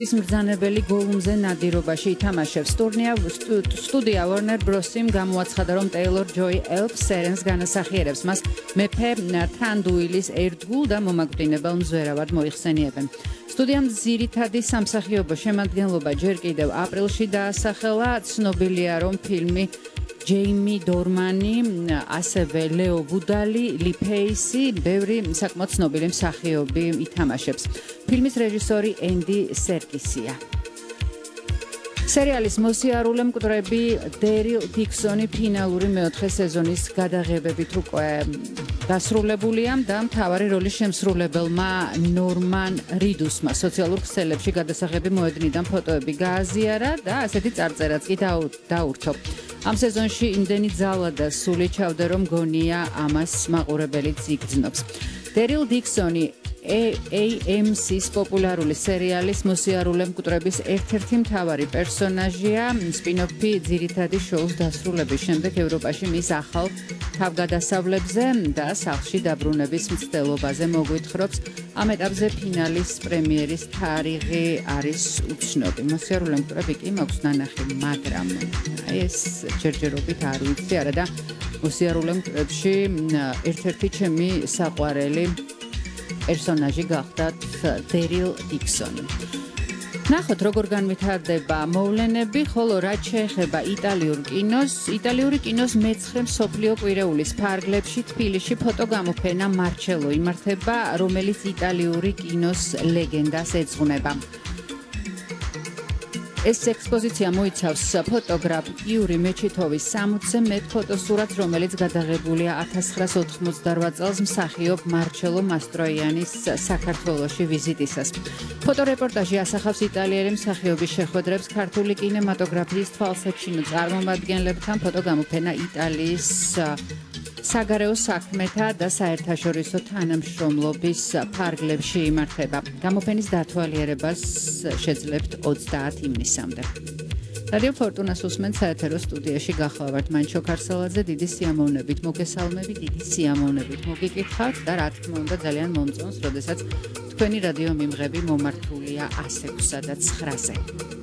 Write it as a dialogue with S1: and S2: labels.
S1: ის მბრძანებელი გოლუმზე ნადირობაში ითამაშებს. სტუდია Warner Bros.-იმ გამოაცხადა, რომ Taylor Joy Elf სერენს განასახიერებს. მას მეფე თანდუილის ერთგულ და მომაკვდინებელ მზვერავად მოიხსენიებენ. სტუდიამ ძირითადი სამსახიობო შემადგენლობა ჯერ კიდევ აპრილში დაასახელა. ცნობილია, რომ ფილმი ჯეიმი დორმანი, ასევე ლეო ვუდალი, ალი პეისი, ბევრი საკმაოდ ცნობილი მსახიობი ითამაშებს. ფილმის რეჟისორი ენდი სერკისია. სერიალის მოსიარულე მკვდრები დერილ დიქსონი ფინალური მეოთხე სეზონის გადაღებებით უკვე დასრულებულია და მთავარი როლის შემსრულებელმა ნორმან რიდუსმა სოციალურ ქსელებში გადასაღები მოედნიდან ფოტოები გააზიარა და ასეთი წარწერაც კი დაურთო. ამ სეზონში იმდენი ძალა და სული ჩავდა, რომ გონია ამას მაყურებელი იგრძნობს. დერილ დიქსონი AMC-ის პოპულარული სერიალის მოსიარულე მკვდრების ერთ-ერთი მთავარი პერსონაჟია. სპინ-ოფი ძირითადი შოუს დასრულების შემდეგ ევროპაში მის ახალ თავგადასავლებზე და სახლში დაბრუნების მცდელობაზე მოგვითხრობს. ამ ეტაპზე ფინალის პრემიერის თარიღი არის უცნობი. მოსიარულე მკვდრები კი მაქვს ნანახი, მაგრამ ეს ჯერჯერობით არ ვიცი, არა და მოსიარულე მკვდრებში ერთ-ერთი ჩემი საყვარელი პერსონაჟი გახდათ დერილ დიქსონი. ნახოთ, როგორ განვითარდება მოვლენები, ხოლო რაც შეეხება იტალიურ კინოს მეცხრე მსოფლიო კვირეულის ფარგლებში თბილისში ფოტოგამოფენა მარჩელო იმართება, რომელიც იტალიური კინოს ლეგენდას ეძღვნება. ეს ექსპოზიცია მოიცავს ფოტოგრაფ იური მეჩითოვის 60-ზე მეტ ფოტოსურათს, რომელიც გადაღებულია 1988 წელს მსახიობ მარჩელო მასტროიანის საქართველოში ვიზიტისას. ფოტორეპორტაჟი ასახავს იტალიელი მსახიობის შეხვედრებს ქართული კინემატოგრაფიის თვალსაჩინო წარმომადგენლებთან. ფოტოგამოფენა იტალიის საგარეო საქმეთა და საერთაშორისო თანამშრომლობის ფარგლებში იმართება. გამოფენის დათვალიერებას შეძლებთ 30 ივნისამდე. რადიო ფორტუნას უსმენთ საეთერო სტუდიაში გახლავართ მანჩო ქარსალაძე. დიდი სიამოვნებით მოგესალმებით, დიდი სიამოვნებით მოგიკითხავთ და რა თქმა უნდა ძალიან მომწონს, როდესაც თქვენი რადიო მიმღები მომართულია 106 და 9-ზე.